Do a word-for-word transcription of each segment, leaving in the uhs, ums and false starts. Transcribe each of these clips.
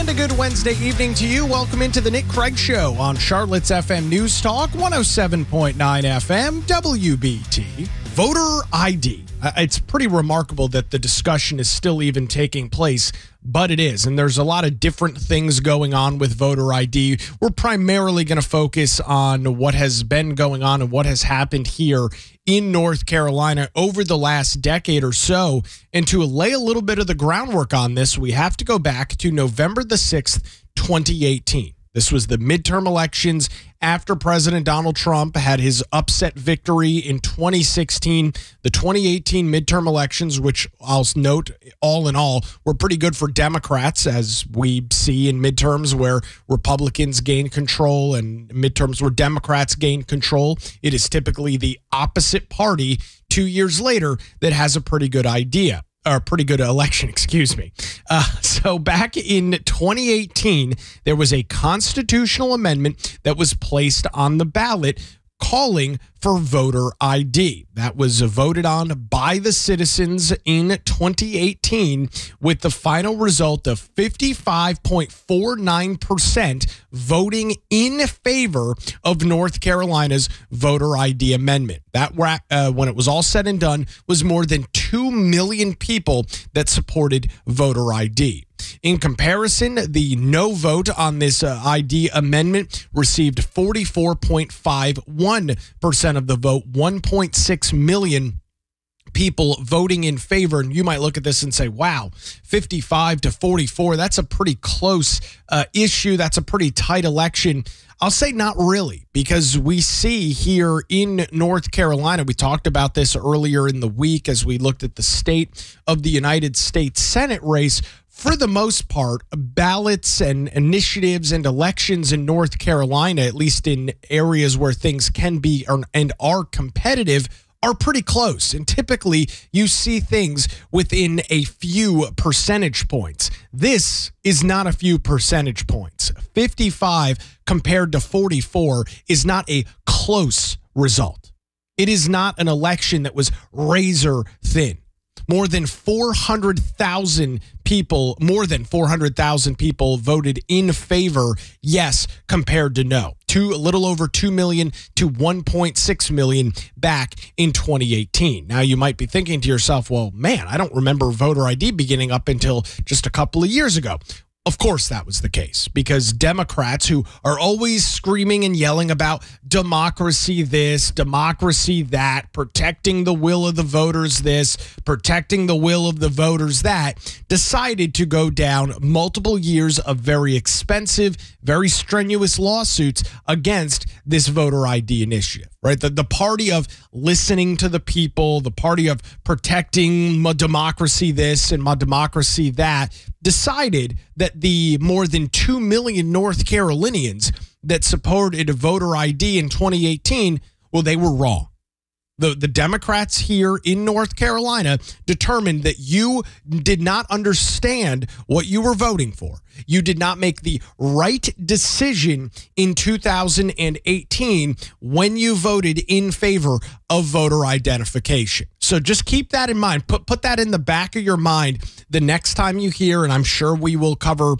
And a good Wednesday evening to you. Welcome into the Nick Craig Show on Charlotte's F M News Talk, one oh seven point nine F M, W B T. Voter I D. Uh, it's pretty remarkable that the discussion is still even taking place, but it is. And there's a lot of different things going on with voter I D. We're primarily going to focus on what has been going on and what has happened here in North Carolina over the last decade or so. And to lay a little bit of the groundwork on this, we have to go back to November the sixth, twenty eighteen. This was the midterm elections after President Donald Trump had his upset victory in twenty sixteen. The twenty eighteen midterm elections, which I'll note, all in all, were pretty good for Democrats, as we see in midterms where Republicans gain control and midterms where Democrats gain control. It is typically the opposite party two years later that has a pretty good idea. Or pretty good election, excuse me. Uh, so back in twenty eighteen, there was a constitutional amendment that was placed on the ballot calling for voter I D. That was voted on by the citizens in twenty eighteen with the final result of fifty-five point four nine percent voting in favor of North Carolina's voter I D amendment. That, uh, when it was all said and done, was more than two million people that supported voter I D. In comparison, the no vote on this uh, I D amendment received forty-four point five one percent of the vote, one point six million people voting in favor. And you might look at this and say, wow, fifty-five to forty-four, that's a pretty close uh, issue. That's a pretty tight election. I'll say not really, because we see here in North Carolina, we talked about this earlier in the week as we looked at the state of the United States Senate race. For the most part, ballots and initiatives and elections in North Carolina, at least in areas where things can be and are competitive, are pretty close. And typically you see things within a few percentage points. This is not a few percentage points. fifty-five compared to forty-four is not a close result. It is not an election that was razor thin. More than four hundred thousand people, more than four hundred thousand people voted in favor, yes, compared to no. Two, a little over two million to one point six million back in twenty eighteen. Now, you might be thinking to yourself, well, man, I don't remember voter I D beginning up until just a couple of years ago. Of course that was the case, because Democrats, who are always screaming and yelling about democracy this, democracy that, protecting the will of the voters this, protecting the will of the voters that, decided to go down multiple years of very expensive, very strenuous lawsuits against this voter I D initiative. Right, the, the party of listening to the people, the party of protecting my democracy this and my democracy that, decided that the more than two million North Carolinians that supported voter I D in twenty eighteen, well, they were wrong. The, the Democrats here in North Carolina determined that you did not understand what you were voting for. You did not make the right decision in two thousand eighteen when you voted in favor of voter identification. So just keep that in mind. Put, put that in the back of your mind the next time you hear, and I'm sure we will cover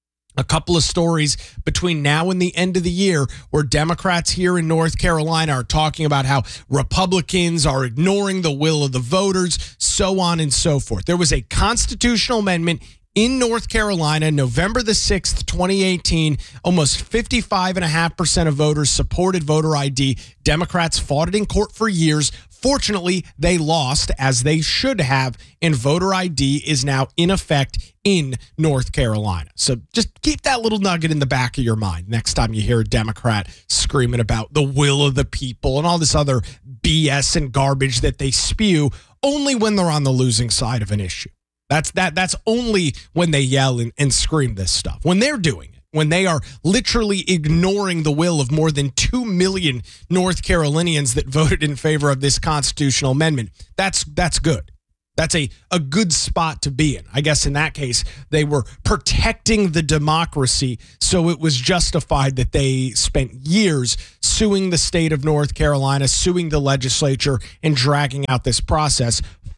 a couple of stories between now and the end of the year where Democrats here in North Carolina are talking about how Republicans are ignoring the will of the voters, so on and so forth. There was a constitutional amendment in North Carolina, November the sixth, twenty eighteen. Almost fifty-five point five percent of voters supported voter I D. Democrats fought it in court for years. Fortunately, they lost, as they should have, and voter I D is now in effect in North Carolina. So just keep that little nugget in the back of your mind next time you hear a Democrat screaming about the will of the people and all this other B S and garbage that they spew, only when they're on the losing side of an issue. That's that. That's only when they yell and, and scream this stuff. When they're doing it, when they are literally ignoring the will of more than two million North Carolinians that voted in favor of this constitutional amendment, that's that's good. That's a, a good spot to be in. I guess in that case, they were protecting the democracy, so it was justified that they spent years suing the state of North Carolina, suing the legislature, and dragging out this process.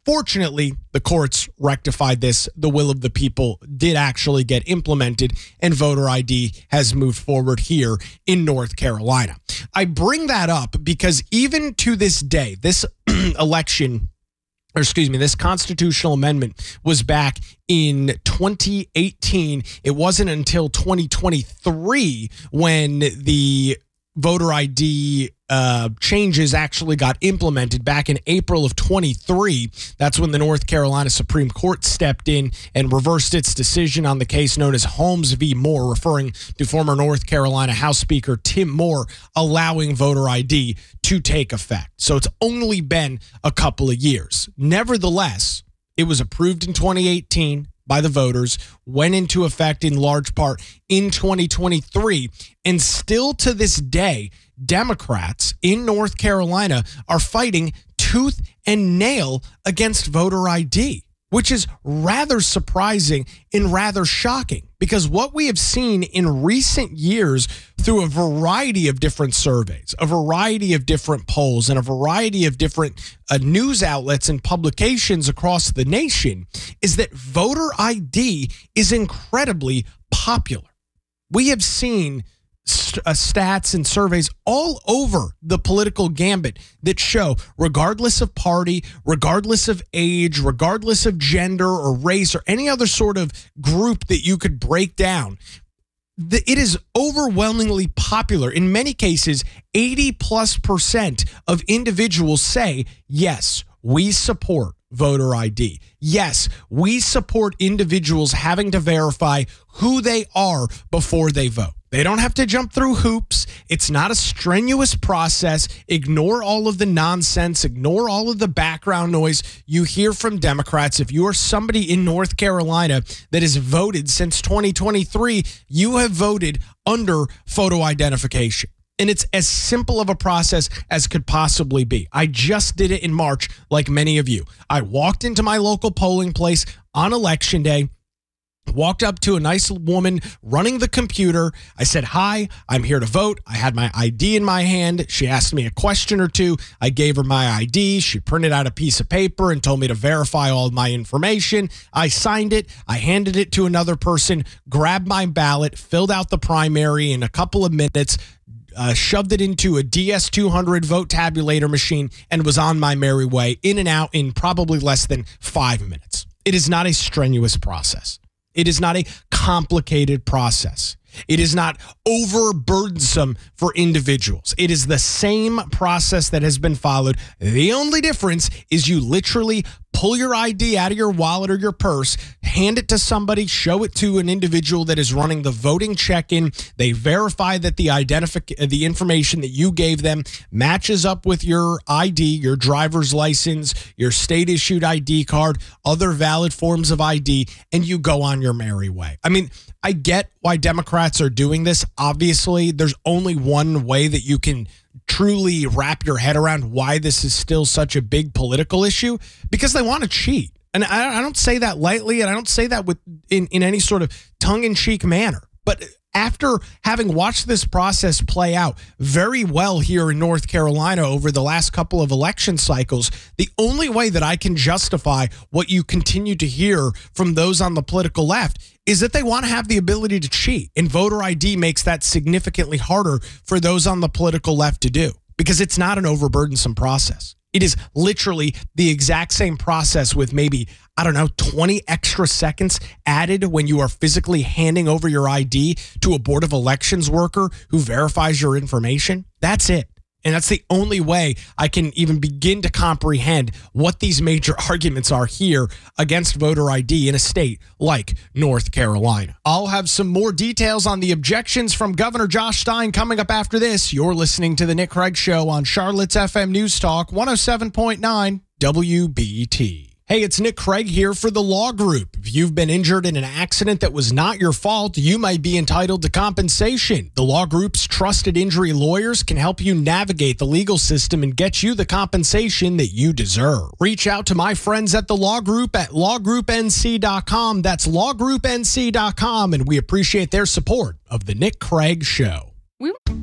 Fortunately, the courts rectified this. The will of the people did actually get implemented, and voter I D has moved forward here in North Carolina. I bring that up because even to this day, this election, or excuse me, this constitutional amendment was back in twenty eighteen. It wasn't until twenty twenty-three when the voter I D uh, changes actually got implemented back in April of twenty-three. That's when the North Carolina Supreme Court stepped in and reversed its decision on the case known as Holmes v. Moore, referring to former North Carolina House Speaker Tim Moore allowing voter I D to take effect. So it's only been a couple of years. Nevertheless, it was approved in twenty eighteen by the voters, went into effect in large part in twenty twenty-three, and still to this day, Democrats in North Carolina are fighting tooth and nail against voter I D, which is rather surprising and rather shocking, because what we have seen in recent years through a variety of different surveys, a variety of different polls, and a variety of different uh, news outlets and publications across the nation is that voter I D is incredibly popular. We have seen st- uh, stats and surveys all over the political gambit that show, regardless of party, regardless of age, regardless of gender or race or any other sort of group that you could break down, the, it is overwhelmingly popular. In many cases, eighty plus percent of individuals say, yes, we support voter I D. Yes, we support individuals having to verify who they are before they vote. They don't have to jump through hoops. It's not a strenuous process. Ignore all of the nonsense. Ignore all of the background noise you hear from Democrats. If you are somebody in North Carolina that has voted since twenty twenty-three, you have voted under photo identification. And it's as simple of a process as could possibly be. I just did it in March, like many of you. I walked into my local polling place on election day, walked up to a nice woman running the computer. I said, hi, I'm here to vote. I had my I D in my hand. She asked me a question or two. I gave her my I D. She printed out a piece of paper and told me to verify all of my information. I signed it. I handed it to another person, grabbed my ballot, filled out the primary in a couple of minutes, Uh, shoved it into a D S two hundred vote tabulator machine, and was on my merry way, in and out in probably less than five minutes. It is not a strenuous process. It is not a complicated process. It is not overburdensome for individuals. It is the same process that has been followed. The only difference is you literally pull your I D out of your wallet or your purse, hand it to somebody, show it to an individual that is running the voting check-in. They verify that the identific- the information that you gave them matches up with your I D, your driver's license, your state-issued I D card, other valid forms of I D, and you go on your merry way. I mean, I get why Democrats are doing this. Obviously, there's only one way that you can truly wrap your head around why this is still such a big political issue, because they want to cheat. And I, I don't say that lightly, and I don't say that with in, in any sort of tongue-in-cheek manner. But after having watched this process play out very well here in North Carolina over the last couple of election cycles, the only way that I can justify what you continue to hear from those on the political left is that they want to have the ability to cheat. And voter I D makes that significantly harder for those on the political left to do, because it's not an overburdensome process. It is literally the exact same process with maybe, I don't know, twenty extra seconds added when you are physically handing over your I D to a Board of Elections worker who verifies your information. That's it. And that's the only way I can even begin to comprehend what these major arguments are here against voter I D in a state like North Carolina. I'll have some more details on the objections from Governor Josh Stein coming up after this. You're listening to The Nick Craig Show on Charlotte's F M News Talk one oh seven point nine W B T. Hey, it's Nick Craig here for The Law Group. If you've been injured in an accident that was not your fault, you might be entitled to compensation. The Law Group's trusted injury lawyers can help you navigate the legal system and get you the compensation that you deserve. Reach out to my friends at The Law Group at law group n c dot com. That's law group n c dot com, and we appreciate their support of The Nick Craig Show. We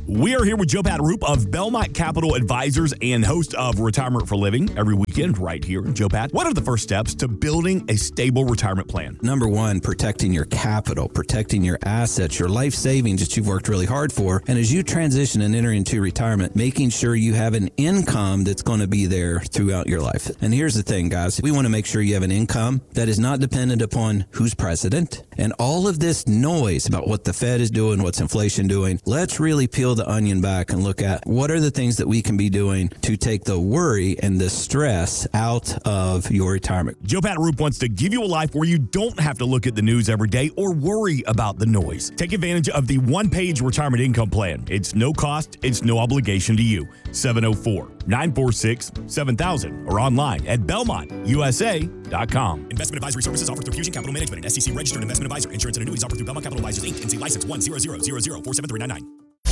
We are here with Joe Pat-Roop of Belmont Capital Advisors and host of Retirement for Living every weekend right here. Joe Pat, what are the first steps to building a stable retirement plan? Number one, protecting your capital, protecting your assets, your life savings that you've worked really hard for. And as you transition and enter into retirement, making sure you have an income that's going to be there throughout your life. And here's the thing, guys. We want to make sure you have an income that is not dependent upon who's president and all of this noise about what the Fed is doing, what's inflation doing. Let's really peel the onion back and look at what are the things that we can be doing to take the worry and the stress out of your retirement. Joe Pat-Roop wants to give you a life where you don't have to look at the news every day or worry about the noise. Take advantage of the one-page retirement income plan. It's no cost, it's no obligation to you. seven oh four, nine four six, seven thousand or online at belmont u s a dot com. Investment advisory services offered through Fusion Capital Management, an S E C registered investment advisor. Insurance and annuities offered through Belmont Capital Advisors, Incorporated. N C license one zero zero zero zero four seven three nine nine.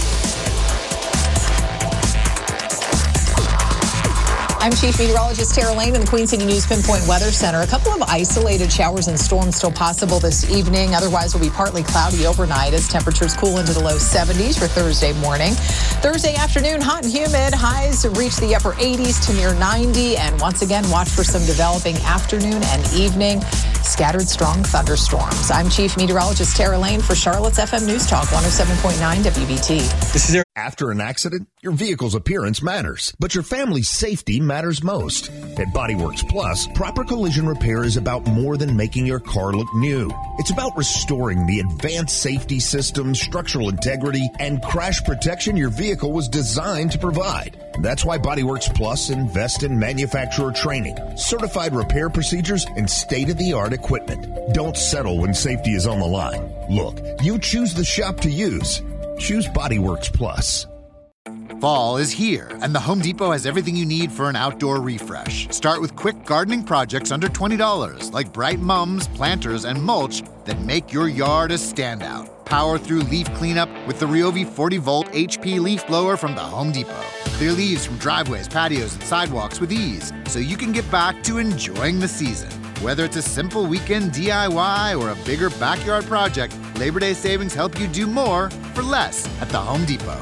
I'm Chief Meteorologist Tara Lane in the Queen City News Pinpoint Weather Center. A couple of isolated showers and storms still possible this evening. Otherwise, will be partly cloudy overnight as temperatures cool into the low seventies for Thursday morning. Thursday afternoon, hot and humid. Highs reach the upper eighties to near ninety. And once again, watch for some developing afternoon and evening scattered strong thunderstorms. I'm Chief Meteorologist Tara Lane for Charlotte's F M News Talk one oh seven point nine W B T. This is Eric. After an accident, your vehicle's appearance matters, but your family's safety matters most. At Bodyworks Plus, proper collision repair is about more than making your car look new. It's about restoring the advanced safety systems, structural integrity, and crash protection your vehicle was designed to provide. That's why Bodyworks Plus invest in manufacturer training, certified repair procedures, and state-of-the-art equipment. Don't settle when safety is on the line. Look, you choose the shop to use. Choose Bodyworks Plus. Fall is here, and the Home Depot has everything you need for an outdoor refresh. Start with quick gardening projects under twenty dollars, like bright mums, planters, and mulch that make your yard a standout. Power through leaf cleanup with the Ryobi forty volt H P leaf blower from the Home Depot. Clear leaves from driveways, patios, and sidewalks with ease, so you can get back to enjoying the season. Whether it's a simple weekend D I Y or a bigger backyard project, Labor Day savings help you do more for less at the Home Depot.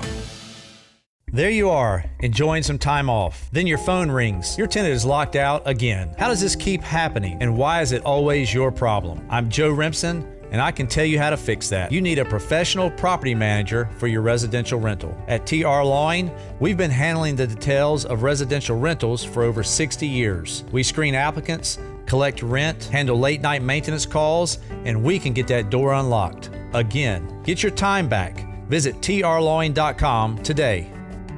There you are, enjoying some time off. Then your phone rings. Your tenant is locked out again. How does this keep happening, and why is it always your problem? I'm Joe Rimpson, and I can tell you how to fix that. You need a professional property manager for your residential rental. At T R Lawing, we've been handling the details of residential rentals for over sixty years. We screen applicants, collect rent, handle late night maintenance calls, and we can get that door unlocked. Again, get your time back. Visit T R lawing dot com today.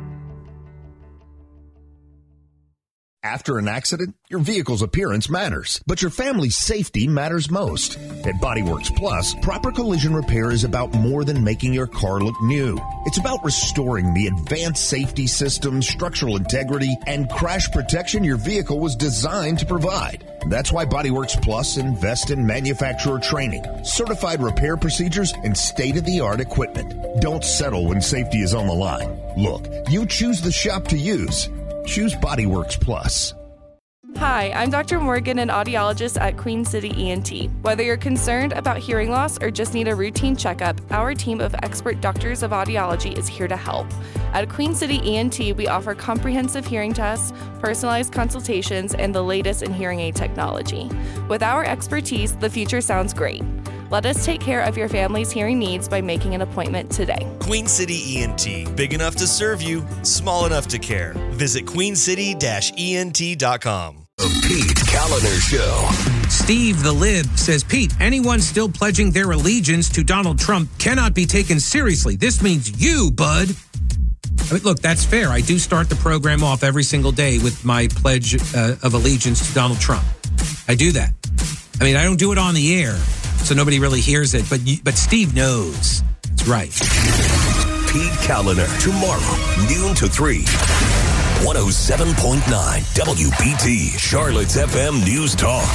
After an accident, your vehicle's appearance matters, but your family's safety matters most. At Bodyworks Plus, proper collision repair is about more than making your car look new. It's about restoring the advanced safety systems, structural integrity, and crash protection your vehicle was designed to provide. That's why Bodyworks Plus invest in manufacturer training, certified repair procedures, and state-of-the-art equipment. Don't settle when safety is on the line. Look, you choose the shop to use. Choose Bodyworks Plus. Hi, I'm Doctor Morgan, an audiologist at Queen City E N T. Whether you're concerned about hearing loss or just need a routine checkup, our team of expert doctors of audiology is here to help. At Queen City E N T, we offer comprehensive hearing tests, personalized consultations, and the latest in hearing aid technology. With our expertise, the future sounds great. Let us take care of your family's hearing needs by making an appointment today. Queen City E N T. Big enough to serve you, small enough to care. Visit queen city dash e n t dot com. The Pete Kaliner Show. Steve the Lib says, Pete, anyone still pledging their allegiance to Donald Trump cannot be taken seriously. This means you, bud. I mean, look, that's fair. I do start the program off every single day with my pledge uh, of allegiance to Donald Trump. I do that. I mean, I don't do it on the air, so nobody really hears it, but but Steve knows. That's right. Pete Kaliner, tomorrow, noon to three. one oh seven point nine W B T, Charlotte's F M News Talk.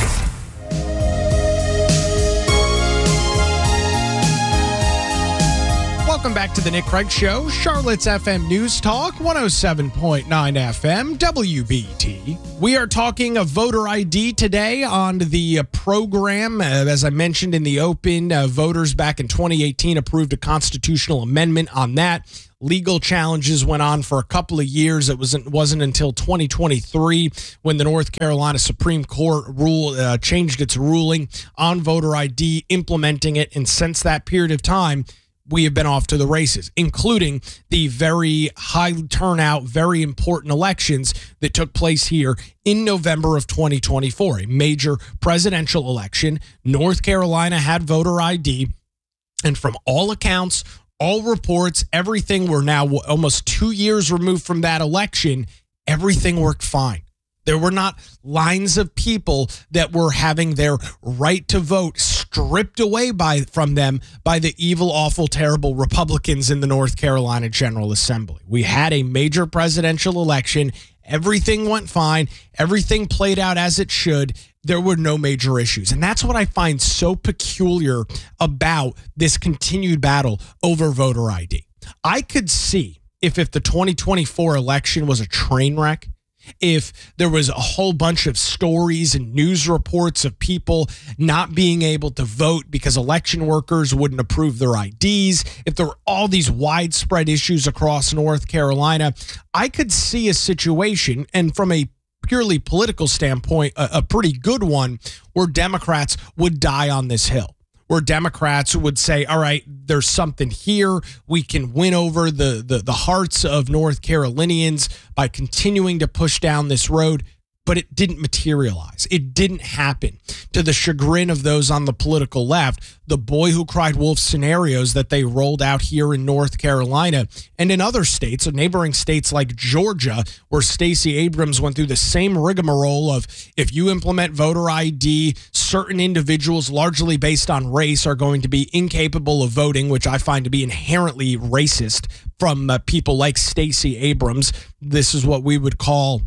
Welcome back to the Nick Craig Show, Charlotte's F M News Talk, one oh seven point nine F M, W B T. We are talking of voter I D today on the uh, program. Uh, as I mentioned in the open, uh, voters back in twenty eighteen approved a constitutional amendment on that. Legal challenges went on for a couple of years. It wasn't wasn't until twenty twenty-three when the North Carolina Supreme Court rule uh, changed its ruling on voter I D, implementing it. And since that period of time, we have been off to the races, including the very high turnout, very important elections that took place here in November of twenty twenty-four, a major presidential election. North Carolina had voter I D, and from all accounts, all reports, everything, we're now almost two years removed from that election, everything worked fine. There were not lines of people that were having their right to vote stripped away by from them by the evil, awful, terrible Republicans in the North Carolina General Assembly. We had a major presidential election. Everything went fine. Everything played out as it should. There were no major issues. And that's what I find so peculiar about this continued battle over voter I D. I could see if, if the twenty twenty-four election was a train wreck, if there was a whole bunch of stories and news reports of people not being able to vote because election workers wouldn't approve their I Ds, if there were all these widespread issues across North Carolina, I could see a situation, and from a purely political standpoint, a, a pretty good one, where Democrats would die on this hill. Where Democrats would say, all right, there's something here. We can win over the, the, the hearts of North Carolinians by continuing to push down this road. But it didn't materialize. It didn't happen. To the chagrin of those on the political left, the boy who cried wolf scenarios that they rolled out here in North Carolina and in other states, neighboring states like Georgia, where Stacey Abrams went through the same rigmarole of, if you implement voter I D, certain individuals, largely based on race, are going to be incapable of voting, which I find to be inherently racist from uh, people like Stacey Abrams. This is what we would call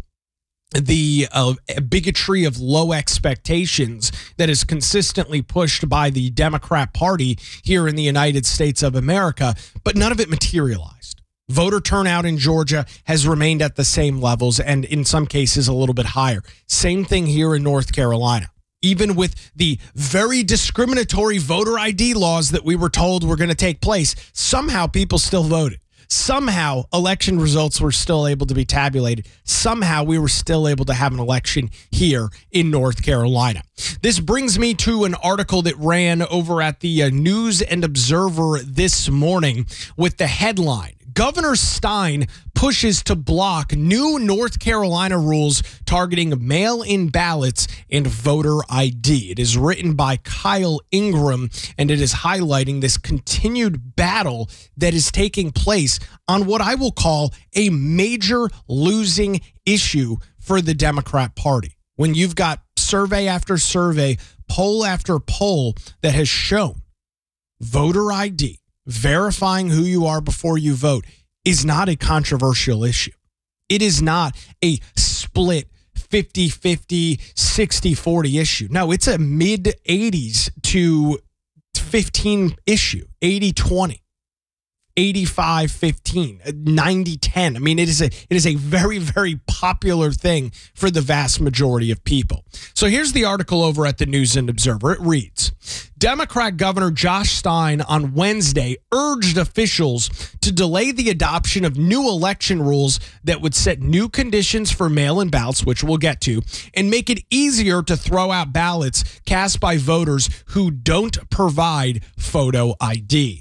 the uh, bigotry of low expectations that is consistently pushed by the Democrat Party here in the United States of America, but none of it materialized. Voter turnout in Georgia has remained at the same levels, and in some cases a little bit higher. Same thing here in North Carolina. Even with the very discriminatory voter I D laws that we were told were going to take place, somehow people still voted. Somehow election results were still able to be tabulated. Somehow we were still able to have an election here in North Carolina. This brings me to an article that ran over at the uh, News and Observer this morning with the headline, Governor Stein pushes to block new North Carolina rules targeting mail-in ballots and voter I D. It is written by Kyle Ingram, and it is highlighting this continued battle that is taking place on what I will call a major losing issue for the Democrat Party. When you've got survey after survey, poll after poll that has shown voter I D, verifying who you are before you vote, is not a controversial issue. It is not a split fifty-fifty, sixty-forty issue. No, it's a mid eighties to fifteen issue, eighty twenty, eighty-five fifteen, ninety ten. I mean, it is a it is a very, very popular thing for the vast majority of people. So here's the article over at the News and Observer. It reads, Democrat Governor Josh Stein on Wednesday urged officials to delay the adoption of new election rules that would set new conditions for mail-in ballots, which we'll get to, and make it easier to throw out ballots cast by voters who don't provide photo I D.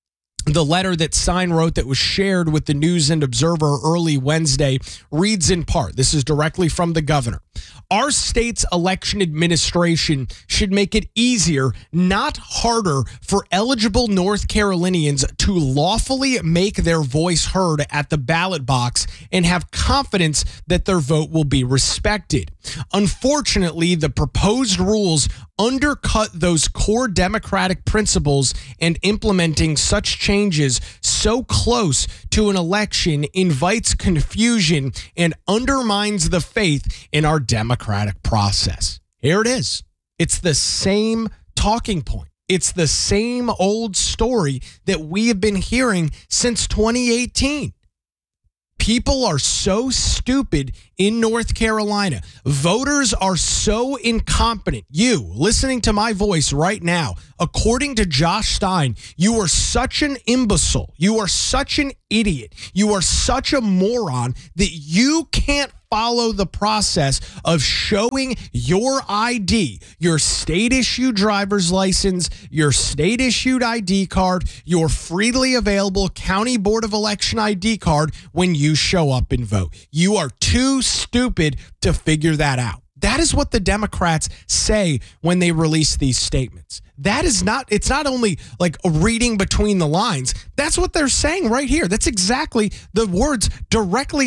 The letter that Stein wrote that was shared with the News and Observer early Wednesday reads in part, this is directly from the governor, our state's election administration should make it easier, not harder, for eligible North Carolinians to lawfully make their voice heard at the ballot box and have confidence that their vote will be respected. Unfortunately, the proposed rules undercut those core democratic principles, and implementing such changes so close to an election invites confusion and undermines the faith in our democratic process. Here it is. It's the same talking point. It's the same old story that we have been hearing since twenty eighteen. People are so stupid in North Carolina. Voters are so incompetent. You, listening to my voice right now, according to Josh Stein, you are such an imbecile. You are such an idiot. You are such a moron that you can't follow the process of showing your I D, your state-issued driver's license, your state-issued I D card, your freely available County Board of Election I D card when you show up and vote. You are too stupid to figure that out. That is what the Democrats say when they release these statements. That is not, it's not only like a reading between the lines. That's what they're saying right here. That's exactly the words directly